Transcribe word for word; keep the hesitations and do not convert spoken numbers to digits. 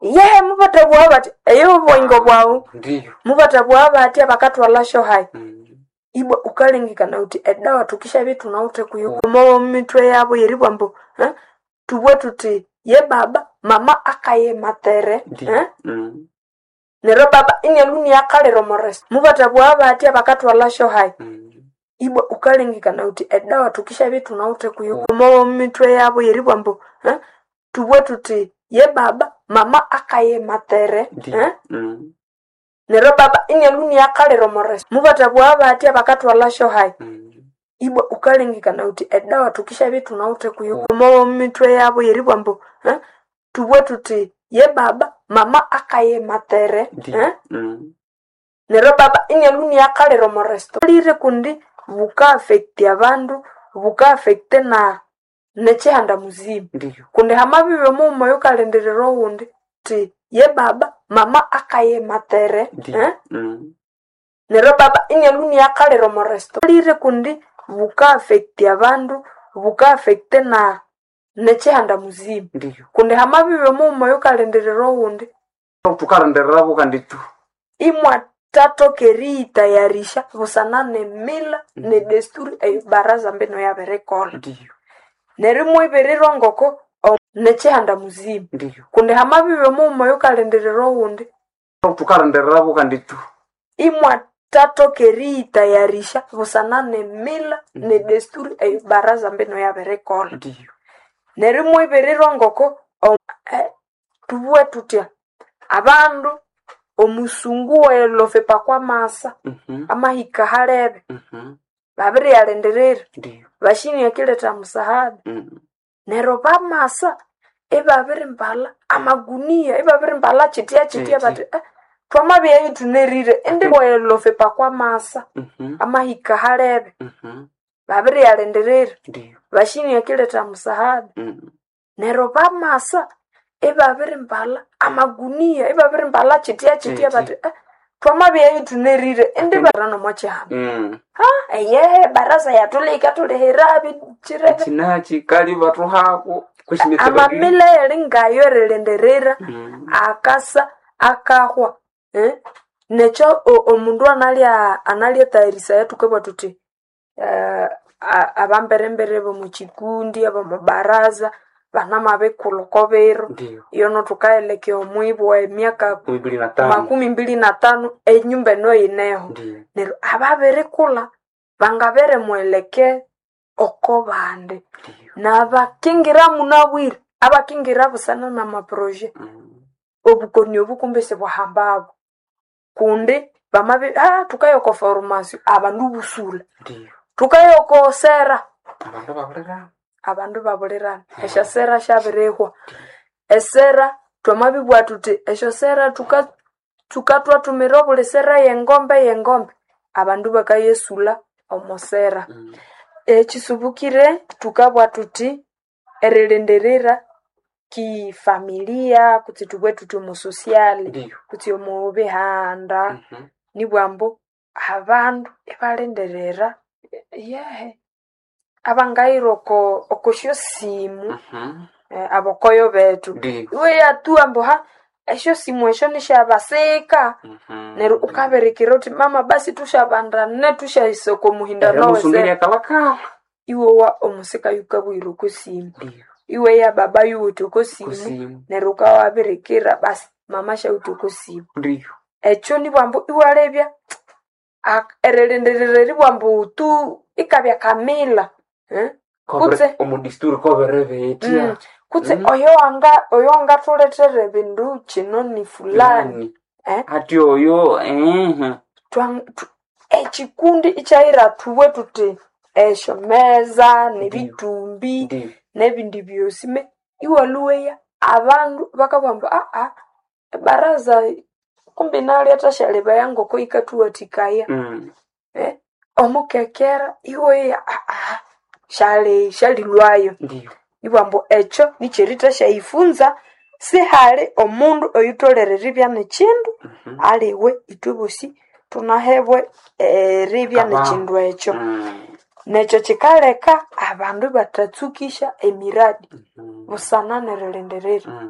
ye mubata bwabati eyo bwingo bwawo ndiyo mubata bwabati abakatwala shohai mm. ibwa ukalengekana uti edawa tukisha bitu naute kuyukomo mitwe yabo yeribwambo eh? Tubwe tuti ye baba mama akaye matere eh? mm. Nero baba inyaluni yakalero mores mubata bwabati abakatwala shohai mm. ibwa ukalengekana uti edawa tukisha bitu naute kuyukomo mitwe yabo yeribwambo eh? Tubwe tuti ye baba mama akaye matere eh? mm. Nero baba inyaluni yakalero mores mubata bwabati abakatwala shohai mm. ibwa ukalengekana uti edawa tukisha bitu naute kuyukomo mitwe yabo yeribwambo eh? Tubwe tuti ye baba mama akaye matere eh? mm. Nero baba inyaluni yakalero moresto lire kundi buka affecti abandu buka affecte na nechihanda muzimu ndiyo kundi hamabibe mu moyo kalenderero wundi ti ye baba mama akaye matere eh? mm. Nero baba inyaluni yakalero moresto lire kundi buka affecti abandu buka affecte na nechihanda muzimu ndiyo kundi hamabibe mu moyo kalenderero wundi tukarenderera bukanditu imwa tato kerita yarisha busanane mila mm. ne desturi ayo baraza mbeno ya berekola ndiyo nerimo iberirwa ngoko nechihanda muzimu ndiyo kundi hamabibe mu moyo kalenderero wundi tukarenderera bukanditu imwa tato kerita yarisha busanane mila mm. ne desturi ayo baraza mbeno ya berekola ndiyo nerimo iberirwa ngoko eh, tubwe tutya abandu omusungu welofe pakwa masa mhm amahika halebe mhm babiri yalenderera ndiyo bashini yakileta musahada mm. nero bamasa ebabiri mbala amagunia ebabiri mbala chitia chitia bati eh, twamabye yitunerire ende welofe pakwa masa mhm amahika halebe mhm babiri yalenderera ndiyo bashini yakileta musahada mm. nero bamasa ebabiri mbala amagunia ebabiri mbala chitia chitia bati eh, twamabye yitunerire ende barano mwachana mm. ha eye baraza yatulika tulihirabi chirebe chinachi kali batu hako kushimetse amamila yalingayo relenderera mm. akasa akahwa eh necho omundu analia analia tairisa yetu kwebwa tuti uh, abamberembere bo muchikundi aba mabaraza bana mabekulo kobero ndiyo yono tukaelekea omwibu wa miaka bibili na tano makumi mbili na tano enyumba no ineho ndiyo nero ababere kula bangabere mweleke oko bande ndiyo na bakingira munabwire abakingira busana na maproje mm. obukoni obukumbese bwahambabo kundi bamabe ah tukayoko formation abandu busula ndiyo tukayoko sera abantu baburira abandu babulerana esha sera shabirehwa esera twamabibwa tuti esho sera tuka tukatwa tumirobule sera yengombe yengombe abandu bakayesula omosera mm. ekisubukire tukabwa tuti erelenderera ki familia kuti tubwe tuti mu sociale ndiyo kuti mu bihanda mhm nibwambo abandu ebalenderera yehe abangairoko okosho simu mhm eh, abokoyo betu ndiyo iwe yatua mboha esho simu esho nishabaseka mhm nero ukaberekera uti mama basi tushabandane tushaisoko muhinda nowe musungiri kalaka iwe wa omuseka yukabwiro ko simu ndiyo iwe ya baba yuto ko simu kusimu nero ukawaberekera basi mama shauto ko simu ndiyo echo ni bwambo iwarebya erelendereri bwambo tu ikabya kamila eh kutse omudisturi koberebe etia mm, kutse mm. oyo anga oyo anga tuletere bindu chino ni fulani eh ati oyo eh twang tu, ekikundi ichaira tuwe tuti esho meza nebitumbi nebindi byosime iwaluweya abandu bakabamba a a baraza kumbe nali atashaleba yango ko ikatuwa tikaya mm. eh omukekera iwe a a shale shali lwayo ndiyo ibambo echo nicherita shaifunza sihali omundu oyutolerera bya nechindu mm-hmm. aliwe itubusi tunahebwe eh, ribya nechindu echo mm. necho chikaleka abandu batatsukisha emiradi mm-hmm. busana nerelenderera mm.